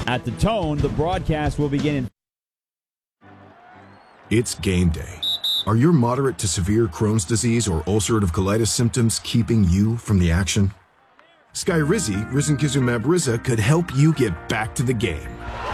At the tone, the broadcast will begin in... It's game day. Are your moderate to severe Crohn's disease or ulcerative colitis symptoms keeping you from the action? Skyrizi, risankizumab Riza, could help you get back to the game.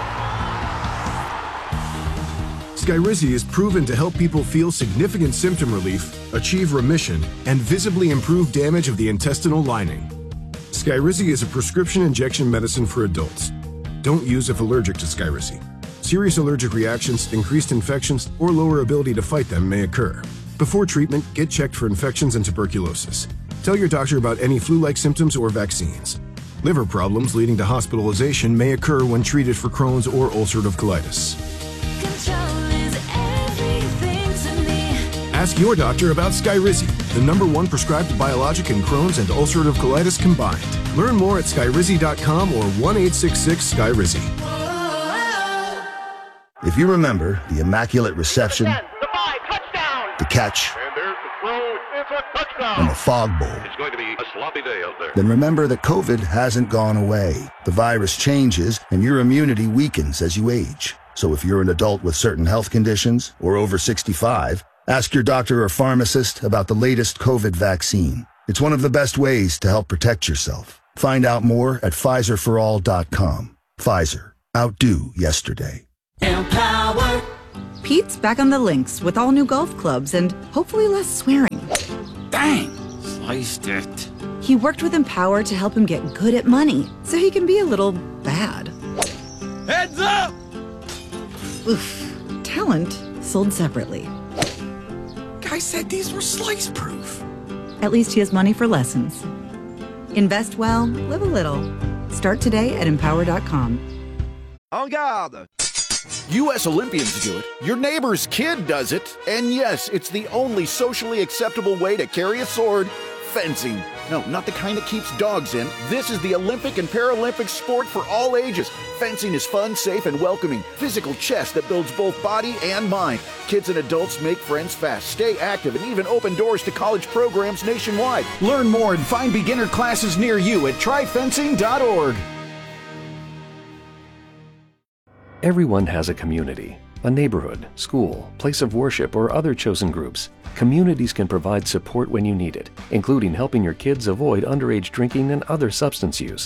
Skyrizi is proven to help people feel significant symptom relief, achieve remission, and visibly improve damage of the intestinal lining. Skyrizi is a prescription injection medicine for adults. Don't use if allergic to Skyrizi. Serious allergic reactions, increased infections, or lower ability to fight them may occur. Before treatment, get checked for infections and tuberculosis. Tell your doctor about any flu-like symptoms or vaccines. Liver problems leading to hospitalization may occur when treated for Crohn's or ulcerative colitis. Ask your doctor about Skyrizi, the #1 prescribed biologic in Crohn's and ulcerative colitis combined. Learn more at skyrizi.com or 1-866-SKYRIZI. If you remember the immaculate reception, the catch, and the fog bowl, It's going to be a sloppy day out there. then remember that COVID hasn't gone away. The virus changes and your immunity weakens as you age. So if you're an adult with certain health conditions or over 65, ask your doctor or pharmacist about the latest COVID vaccine. It's one of the best ways to help protect yourself. Find out more at PfizerForAll.com. Pfizer. Outdo yesterday. Empower. Pete's back on the links with all new golf clubs and hopefully less swearing. Dang. Sliced it. He worked with Empower to help him get good at money so he can be a little bad. Heads up! Oof. Talent sold separately. Guy said these were slice proof. At least he has money for lessons. Invest well, live a little. Start today at Empower.com. En garde! U.S. Olympians do it, your neighbor's kid does it, and yes, it's the only socially acceptable way to carry a sword, fencing. No, not the kind that keeps dogs in. This is the Olympic and Paralympic sport for all ages. Fencing is fun, safe, and welcoming. Physical chess that builds both body and mind. Kids and adults make friends fast, stay active, and even open doors to college programs nationwide. Learn more and find beginner classes near you at tryfencing.org. Everyone has a community, a neighborhood, school, place of worship, or other chosen groups. Communities can provide support when you need it, including helping your kids avoid underage drinking and other substance use.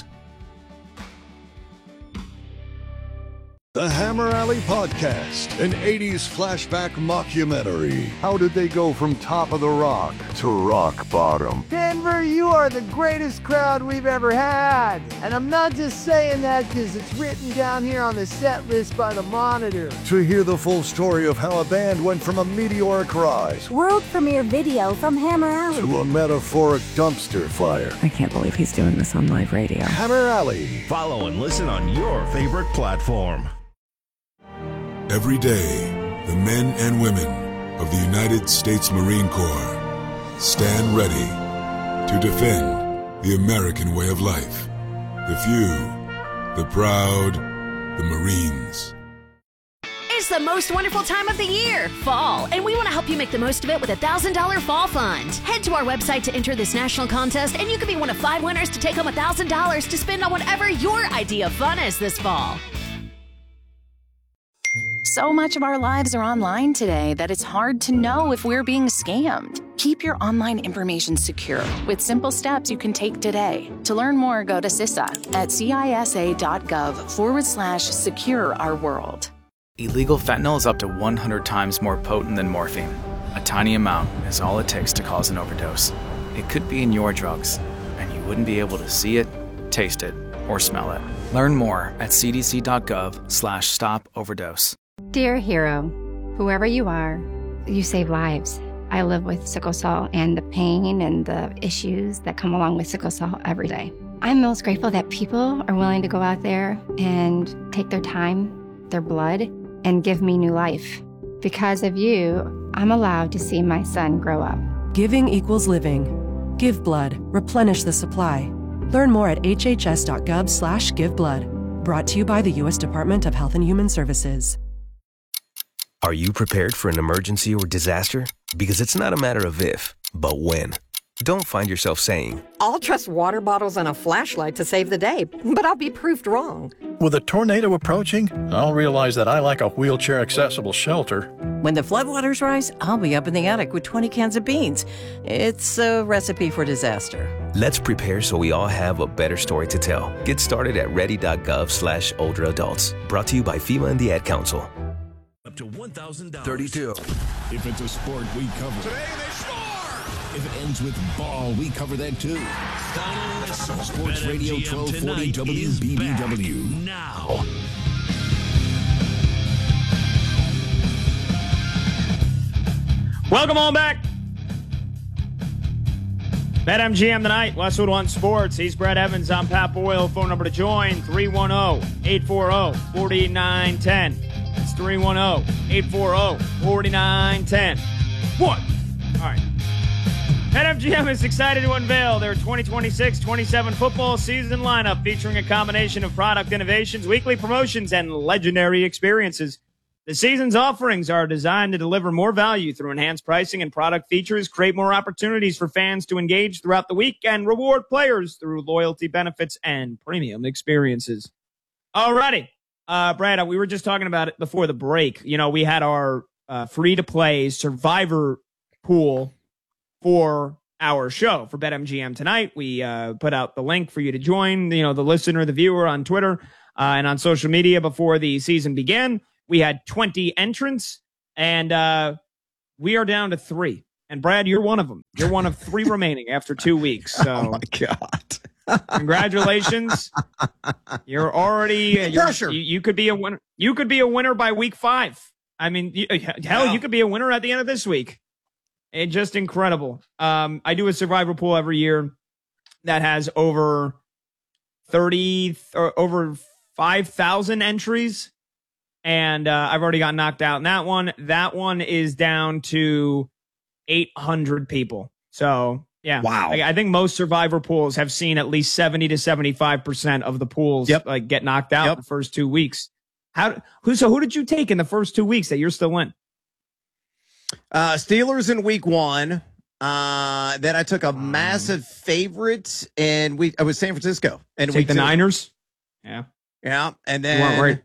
The Hammer Alley Podcast, an 80s flashback mockumentary. How did they go from top of the rock to rock bottom? Denver, you are the greatest crowd we've ever had. And I'm not just saying that because it's written down here on the set list by the Monitor. To hear the full story of how a band went from a meteoric rise world premiere video from Hammer Alley to a metaphoric dumpster fire. I can't believe he's doing this on live radio. Hammer Alley. Follow and listen on your favorite platform. Every day, the men and women of the United States Marine Corps stand ready to defend the American way of life. The few, the proud, the Marines. It's the most wonderful time of the year, fall, and we want to help you make the most of it with a $1,000 fall fund. Head to our website to enter this national contest, and you could be one of 5 winners to take home $1,000 to spend on whatever your idea of fun is this fall. So much of our lives are online today that it's hard to know if we're being scammed. Keep your online information secure with simple steps you can take today. To learn more, go to CISA at cisa.gov/secure our world. Illegal fentanyl is up to 100 times more potent than morphine. A tiny amount is all it takes to cause an overdose. It could be in your drugs, and you wouldn't be able to see it, taste it, or smell it. Learn more at cdc.gov/stop-overdose. Dear hero, whoever you are, you save lives. I live with sickle cell and the pain and the issues that come along with sickle cell every day. I'm most grateful that people are willing to go out there and take their time, their blood, and give me new life. Because of you, I'm allowed to see my son grow up. Giving equals living. Give blood. Replenish the supply. Learn more at hhs.gov/giveblood. Brought to you by the U.S. Department of Health and Human Services. Are you prepared for an emergency or disaster? Because it's not a matter of if, but when. Don't find yourself saying, I'll trust water bottles and a flashlight to save the day, but I'll be proved wrong. With a tornado approaching, I'll realize that I like a wheelchair-accessible shelter. When the floodwaters rise, I'll be up in the attic with 20 cans of beans. It's a recipe for disaster. Let's prepare so we all have a better story to tell. Get started at ready.gov/older adults. Brought to you by FEMA and the Ad Council. Up to $1,000. 32. If it's a sport, we cover. Today they score! If it ends with ball, we cover that too. Sports Radio 1240 WBBW. Now. Welcome on back. BetMGM tonight, Westwood One Sports. He's Brett Evans. I'm Pat Boyle. Phone number to join, 310-840-4910. It's 310-840-4910. What? All right. BetMGM is excited to unveil their 2026-27 football season lineup featuring a combination of product innovations, weekly promotions, and legendary experiences. The season's offerings are designed to deliver more value through enhanced pricing and product features, create more opportunities for fans to engage throughout the week, and reward players through loyalty benefits and premium experiences. Alrighty. Brad, we were just talking about it before the break. You know, we had our free-to-play Survivor pool for our show for BetMGM tonight. We put out the link for you to join, the listener, the viewer on Twitter and on social media before the season began. We had 20 entrants, and we are down to 3. And, Brad, you're one of them. You're one of 3 remaining after 2 weeks. So, oh, my God. Congratulations. You're already pressure. You could be a winner. You could be a winner by week 5. I mean, you could be a winner at the end of this week. It's just incredible. I do a Survivor pool every year that has over 5,000 entries. And I've already got knocked out in that one. That one is down to 800 people. So, yeah. Wow. I think most Survivor pools have seen at least 70 to 75% of the pools get knocked out in the first 2 weeks. Who did you take in the first 2 weeks that you're still in? Steelers in week 1. Then I took a massive favorite in I was San Francisco. And take the 2. Niners? Yeah. Yeah. And then. You weren't worried.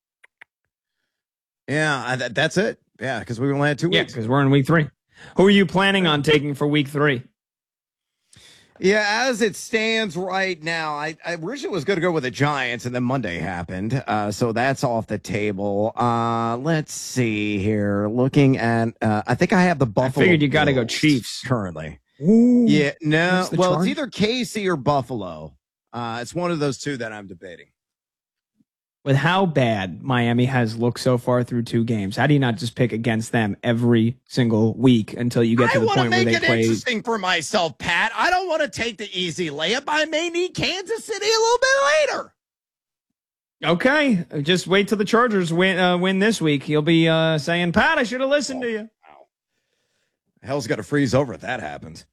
Yeah, that's it. Yeah, because we only had 2 weeks. Yeah, because we're in week 3. Who are you planning on taking for week 3? Yeah, as it stands right now, I originally was going to go with the Giants, and then Monday happened. So that's off the table. Let's see here. Looking at, I think I have the Buffalo. I figured you got to go Chiefs. Currently. Ooh, yeah, no. Well, charge? It's either KC or Buffalo. It's one of those two that I'm debating. With how bad Miami has looked so far through 2 games, how do you not just pick against them every single week until you get to the point where they play? I want to make it interesting for myself, Pat. I don't want to take the easy layup. I may need Kansas City a little bit later. Okay, just wait till the Chargers win this week. You'll be saying, Pat, I should have listened to you. Wow. Hell's got to freeze over if that happens.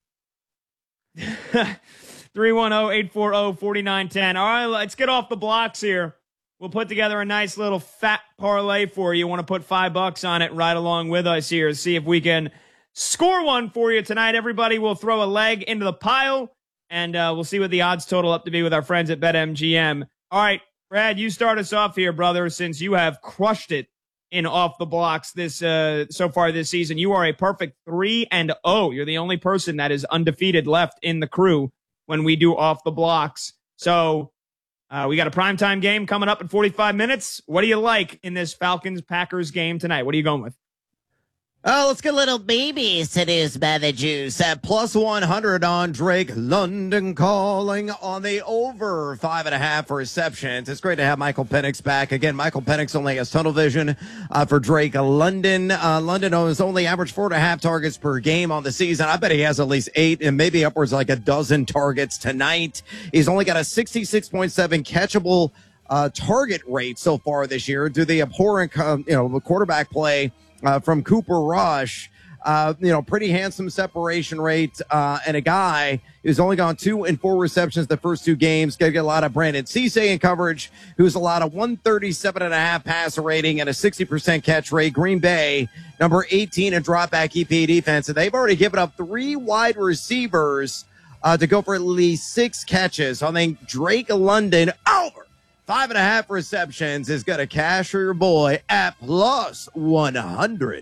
310-840-4910. All right, let's get off the blocks here. We'll put together a nice little fat parlay for you. Want to put $5 on it right along with us here. See if we can score one for you tonight. Everybody will throw a leg into the pile, and we'll see what the odds total up to be with our friends at BetMGM. All right, Brad, you start us off here, brother, since you have crushed it in off the blocks this so far this season. You are a perfect 3-0. You're the only person that is undefeated left in the crew when we do off the blocks. So we got a primetime game coming up in 45 minutes. What do you like in this Falcons-Packers game tonight? What are you going with? Oh, let's get a little baby seduced by the juice at plus 100 on Drake London, calling on the over 5.5 receptions. It's great to have Michael Penix back. Again, Michael Penix only has tunnel vision for Drake London. London has only averaged 4.5 targets per game on the season. I bet he has at least 8 and maybe upwards like a dozen targets tonight. He's only got a 66.7 catchable target rate so far this year due to the abhorrent quarterback play from Cooper Rush. Pretty handsome separation rate, and a guy who's only gone 2 and 4 receptions the first 2 games. Going to get a lot of Brandon Cisse in coverage, who's allowed a 137.5 passer rating and a 60% catch rate. Green Bay, number 18 in dropback EPA defense, and they've already given up 3 wide receivers to go for at least 6 catches. I think Drake London over 5.5 receptions is going to cash for your boy at plus 100.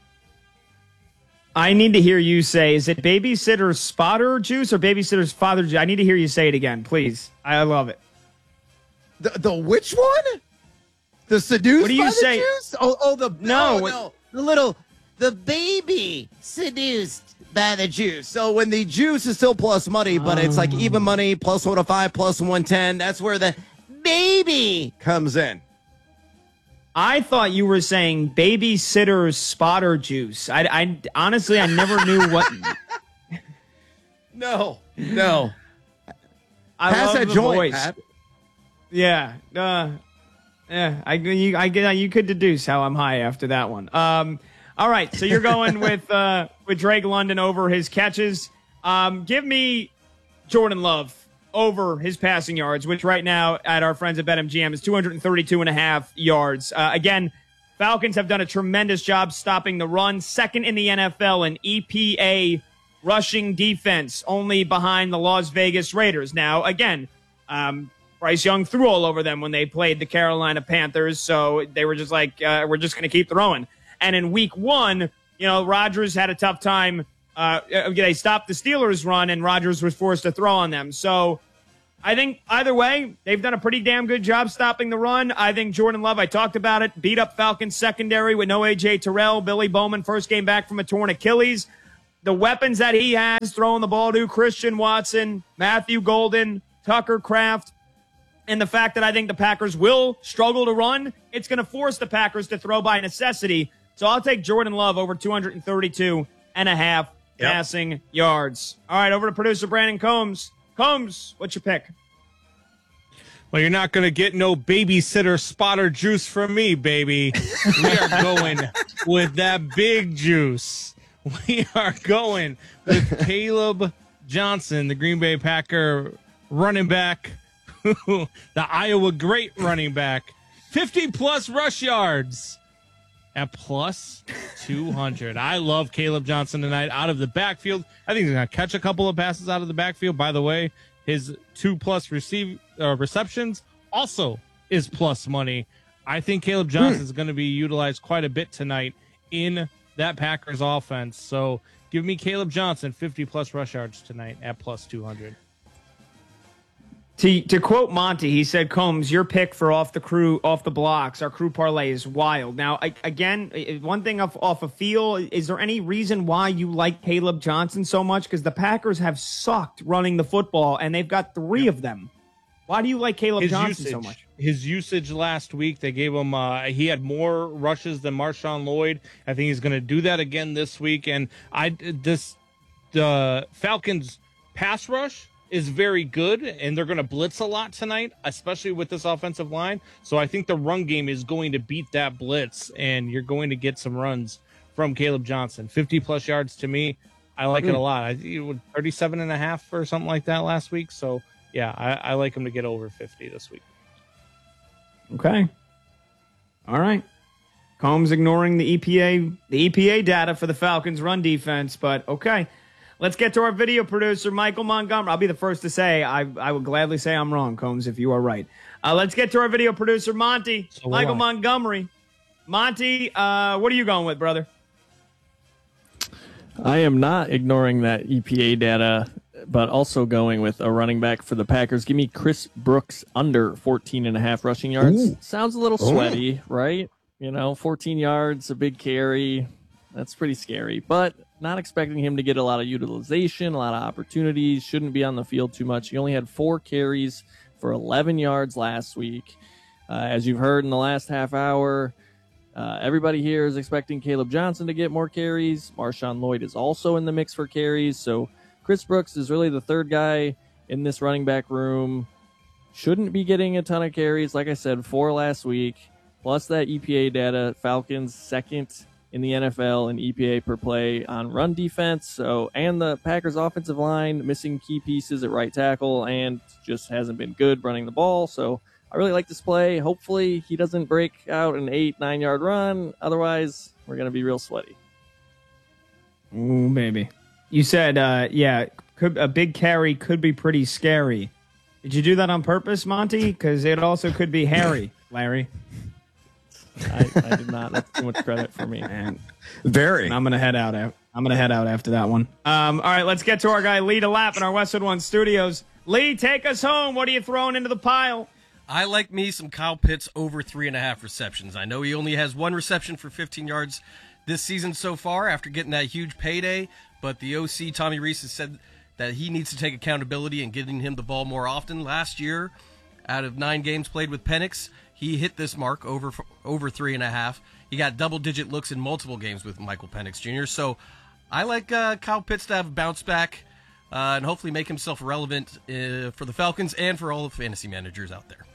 I need to hear you say, is it babysitter's spotter juice or babysitter's father juice? I need to hear you say it again, please. I love it. The which one? The seduced what do you by say? The juice? The baby seduced by the juice. So when the juice is still plus money, but it's like even money, plus 105, plus 110, that's where the baby comes in. I thought you were saying babysitter's spotter juice. I honestly, I never knew what. No. I Pass love that the joint, voice. Pat. Yeah. You could deduce how I'm high after that one. All right, so you're going with Drake London over his catches. Give me Jordan Love over his passing yards, which right now at our friends at BetMGM is 232.5 yards. Again, Falcons have done a tremendous job stopping the run. Second in the NFL in EPA rushing defense, only behind the Las Vegas Raiders. Now, again, Bryce Young threw all over them when they played the Carolina Panthers, so they were just like, we're just going to keep throwing. And in week 1, Rodgers had a tough time. They stopped the Steelers' run, and Rodgers was forced to throw on them. So I think either way, they've done a pretty damn good job stopping the run. I think Jordan Love, I talked about it, beat up Falcons secondary with no A.J. Terrell. Billy Bowman first came back from a torn Achilles. The weapons that he has throwing the ball to Christian Watson, Matthew Golden, Tucker Kraft, and the fact that I think the Packers will struggle to run, it's going to force the Packers to throw by necessity. So I'll take Jordan Love over 232.5 passing yards. All right, over to producer Brandon Combs. Combs, what's your pick? Well, you're not going to get no babysitter spotter juice from me, baby. We are going with that big juice. We are going with Caleb Johnson, the Green Bay Packer running back, the Iowa great running back, 50-plus rush yards at plus 200. I love Caleb Johnson tonight out of the backfield. I think he's going to catch a couple of passes out of the backfield. By the way, his 2+ receptions also is plus money. I think Caleb Johnson is going to be utilized quite a bit tonight in that Packers offense. So give me Caleb Johnson, 50-plus rush yards tonight at plus 200. To quote Monty, he said, Combs, your pick for off the blocks, our crew parlay is wild. Now, again, one thing off a feel, is there any reason why you like Caleb Johnson so much? Because the Packers have sucked running the football, and they've got 3 of them. Why do you like Caleb Johnson so much? His usage last week, they gave him, he had more rushes than Marshawn Lloyd. I think he's going to do that again this week. And the Falcons pass rush is very good, and they're going to blitz a lot tonight, especially with this offensive line. So I think the run game is going to beat that blitz, and you're going to get some runs from Caleb Johnson. 50-plus yards to me, I like it a lot. I think it was 37.5 or something like that last week. So, yeah, I like him to get over 50 this week. Okay. All right. Combs ignoring the EPA data for the Falcons' run defense, but okay. Let's get to our video producer, Michael Montgomery. I'll be the first to say I would gladly say I'm wrong, Combs, if you are right. Let's get to our video producer, Monty. Michael Montgomery. Monty, what are you going with, brother? I am not ignoring that EPA data, but also going with a running back for the Packers. Give me Chris Brooks under 14.5 rushing yards. Ooh. Sounds a little sweaty, right? 14 yards, a big carry. That's pretty scary, but not expecting him to get a lot of utilization, a lot of opportunities, shouldn't be on the field too much. He only had 4 carries for 11 yards last week. As you've heard in the last half hour, everybody here is expecting Caleb Johnson to get more carries. Marshawn Lloyd is also in the mix for carries, so Chris Brooks is really the third guy in this running back room. Shouldn't be getting a ton of carries. Like I said, 4 last week, plus that EPA data. Falcons second in the NFL in EPA per play on run defense. So, and the Packers offensive line missing key pieces at right tackle and just hasn't been good running the ball. So I really like this play. Hopefully he doesn't break out an 8-9 yard run. Otherwise, we're going to be real sweaty. Ooh, maybe. You said, a big carry could be pretty scary. Did you do that on purpose, Monty? Because it also could be hairy, Larry. I did not. That's too much credit for me. Man. Very. I'm gonna head out. After that one. All right, let's get to our guy Lee DeLapp in our Westwood One studios. Lee, take us home. What are you throwing into the pile? I like me some Kyle Pitts over 3.5 receptions. I know he only has 1 reception for 15 yards this season so far after getting that huge payday, but the OC, Tommy Rees, has said that he needs to take accountability and getting him the ball more often. Last year, out of 9 games played with Penix, he hit this mark over 3.5. He got double-digit looks in multiple games with Michael Penix Jr. So I like Kyle Pitts to have a bounce back and hopefully make himself relevant for the Falcons and for all the fantasy managers out there.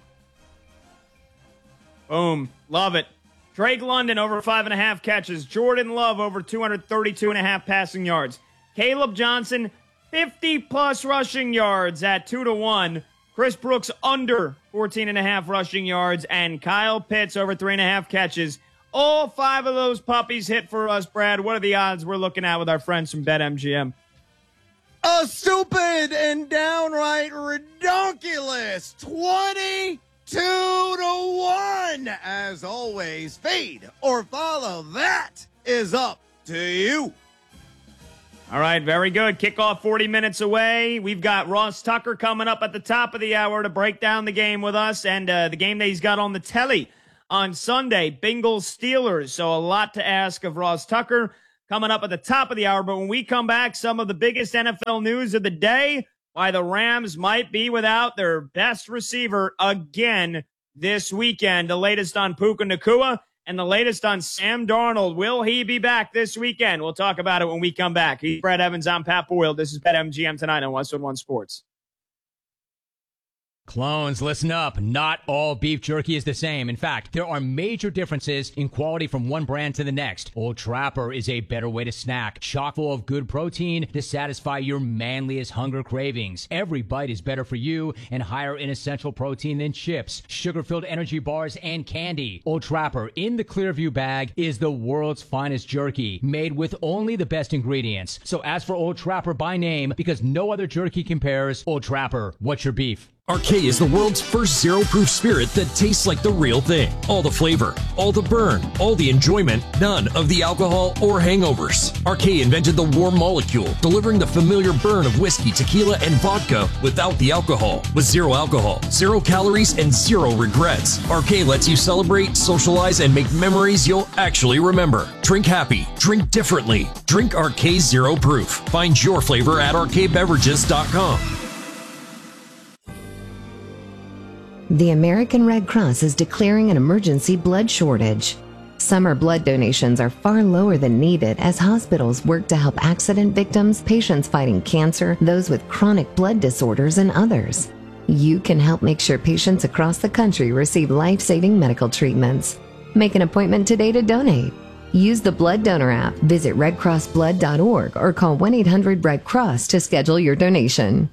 Boom. Love it. Drake London over 5.5 catches. Jordan Love over 232.5 passing yards. Caleb Johnson 50-plus rushing yards at 2-1. Chris Brooks under 14.5 rushing yards, and Kyle Pitts over 3.5 catches. All 5 of those puppies hit for us, Brad. What are the odds we're looking at with our friends from BetMGM? A stupid and downright redonkulous 22-1. As always, fade or follow. That is up to you. All right, very good. Kickoff 40 minutes away. We've got Ross Tucker coming up at the top of the hour to break down the game with us and the game that he's got on the telly on Sunday, Bengals-Steelers. So a lot to ask of Ross Tucker coming up at the top of the hour. But when we come back, some of the biggest NFL news of the day, why the Rams might be without their best receiver again this weekend. The latest on Puka Nacua. And the latest on Sam Darnold. Will he be back this weekend? We'll talk about it when we come back. He's Brad Evans. I'm Pat Boyle. This is BetMGM tonight on Westwood One Sports. Clones, listen up. Not all beef jerky is the same. In fact, there are major differences in quality from one brand to the next. Old Trapper is a better way to snack, chock full of good protein to satisfy your manliest hunger cravings. Every bite is better for you and higher in essential protein than chips, sugar-filled energy bars, and candy. Old Trapper in the Clearview bag is the world's finest jerky, made with only the best ingredients. So ask for Old Trapper by name because no other jerky compares. Old Trapper, what's your beef? RK is the world's first zero-proof spirit that tastes like the real thing. All the flavor, all the burn, all the enjoyment, none of the alcohol or hangovers. RK invented the warm molecule, delivering the familiar burn of whiskey, tequila, and vodka without the alcohol. With zero alcohol, 0 calories, and 0 regrets. RK lets you celebrate, socialize, and make memories you'll actually remember. Drink happy. Drink differently. Drink RK Zero Proof. Find your flavor at rkbeverages.com. The American Red Cross is declaring an emergency blood shortage. Summer blood donations are far lower than needed as hospitals work to help accident victims, patients fighting cancer, those with chronic blood disorders, and others. You can help make sure patients across the country receive life-saving medical treatments. Make an appointment today to donate. Use the Blood Donor app, visit redcrossblood.org, or call 1-800-RED-CROSS to schedule your donation.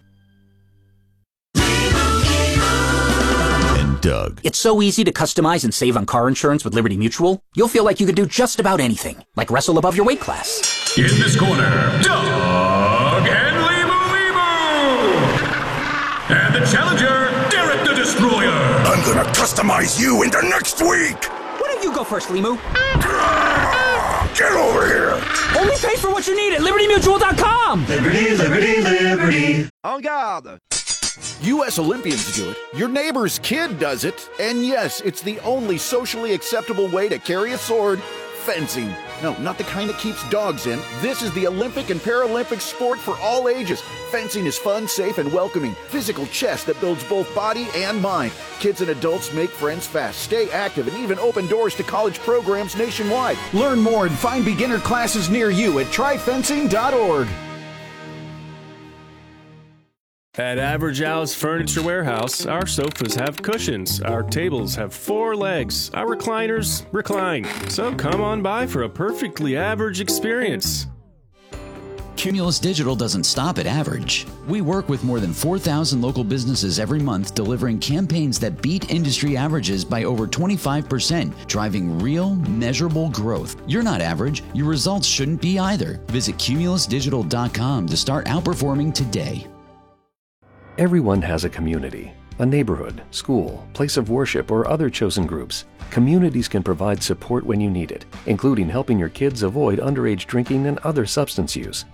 Doug. It's so easy to customize and save on car insurance with Liberty Mutual. You'll feel like you could do just about anything, like wrestle above your weight class. In this corner, Doug and Limu. And the challenger, Derek the Destroyer. I'm gonna customize you into next week. Why don't you go first, Limu? Get over here. Only pay for what you need at LibertyMutual.com. Liberty, liberty, liberty. En garde. U.S. Olympians do it, your neighbor's kid does it, and yes, it's the only socially acceptable way to carry a sword, fencing. No, not the kind that keeps dogs in. This is the Olympic and Paralympic sport for all ages. Fencing is fun, safe, and welcoming. Physical chess that builds both body and mind. Kids and adults make friends fast, stay active, and even open doors to college programs nationwide. Learn more and find beginner classes near you at tryfencing.org. At Average Al's Furniture Warehouse, our sofas have cushions, our tables have 4 legs, our recliners recline. So come on by for a perfectly average experience. Cumulus Digital doesn't stop at average. We work with more than 4,000 local businesses every month, delivering campaigns that beat industry averages by over 25%, driving real, measurable growth. You're not average. Your results shouldn't be either. Visit cumulusdigital.com to start outperforming today. Everyone has a community, a neighborhood, school, place of worship, or other chosen groups. Communities can provide support when you need it, including helping your kids avoid underage drinking and other substance use.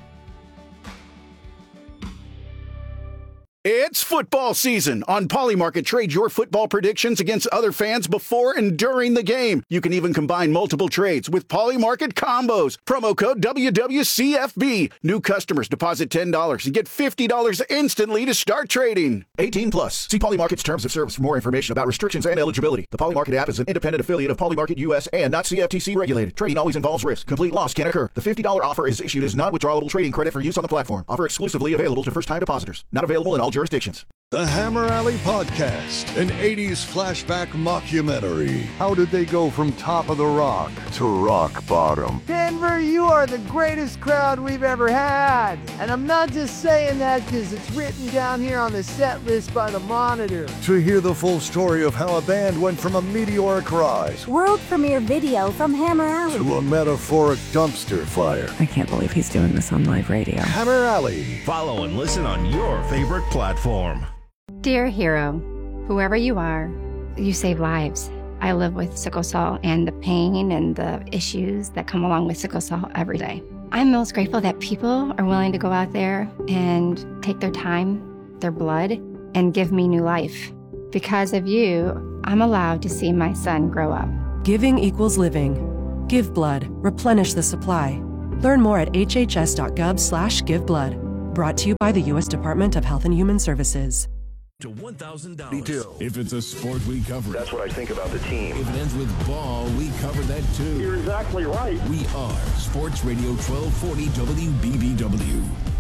It's football season. On Polymarket, trade your football predictions against other fans before and during the game. You can even combine multiple trades with Polymarket combos. Promo code WWCFB. New customers deposit $10 and get $50 instantly to start trading. 18 plus. See Polymarket's terms of service for more information about restrictions and eligibility. The Polymarket app is an independent affiliate of Polymarket US and not CFTC regulated. Trading always involves risk. Complete loss can occur. The $50 offer is issued as non-withdrawable trading credit for use on the platform. Offer exclusively available to first-time depositors. Not available in all jurisdictions. The Hammer Alley Podcast, an 80s flashback mockumentary. How did they go from top of the rock to rock bottom? Denver, you are the greatest crowd we've ever had. And I'm not just saying that because it's written down here on the set list by the Monitor. To hear the full story of how a band went from a meteoric rise, world premiere video from Hammer Alley, to a metaphoric dumpster fire. I can't believe he's doing this on live radio. Hammer Alley. Follow and listen on your favorite platform. Dear hero, whoever you are, you save lives. I live with sickle cell and the pain and the issues that come along with sickle cell every day. I'm most grateful that people are willing to go out there and take their time, their blood, and give me new life. Because of you, I'm allowed to see my son grow up. Giving equals living. Give blood. Replenish the supply. Learn more at hhs.gov/giveblood. Brought to you by the U.S. Department of Health and Human Services. To $1,000. If it's a sport, we cover it. That's what I think about the team. If it ends with ball, we cover that too. You're exactly right. We are Sports Radio 1240 WBBW.